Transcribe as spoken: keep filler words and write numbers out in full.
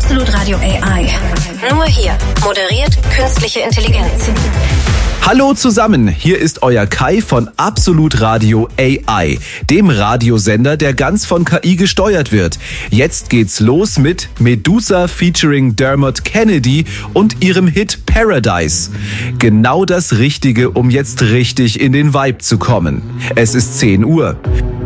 Absolut Radio A I. Nur hier moderiert künstliche Intelligenz. Hallo zusammen, hier ist euer Kai von Absolut Radio A I, dem Radiosender, der ganz von K I gesteuert wird. Jetzt geht's los mit Medusa featuring Dermot Kennedy und ihrem Hit Paradise. Genau das Richtige, um jetzt richtig in den Vibe zu kommen. Es ist zehn Uhr.